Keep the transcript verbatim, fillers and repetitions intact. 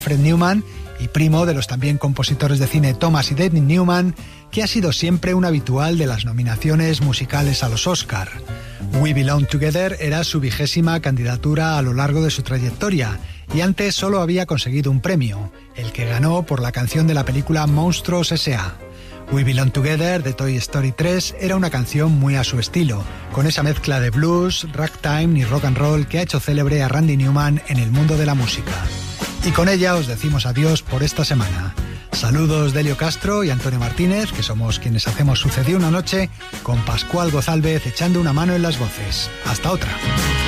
Fred Newman y primo de los también compositores de cine Thomas y David Newman, que ha sido siempre un habitual de las nominaciones musicales a los Oscar. We Belong Together era su vigésima candidatura a lo largo de su trayectoria y antes solo había conseguido un premio, el que ganó por la canción de la película Monstruos ese a. We Belong Together de Toy Story tres era una canción muy a su estilo, con esa mezcla de blues, ragtime y rock and roll que ha hecho célebre a Randy Newman en el mundo de la música. Y con ella os decimos adiós por esta semana. Saludos de Elio Castro y Antonio Martínez, que somos quienes hacemos Sucedió una noche, con Pascual Gozálvez echando una mano en las voces. Hasta otra.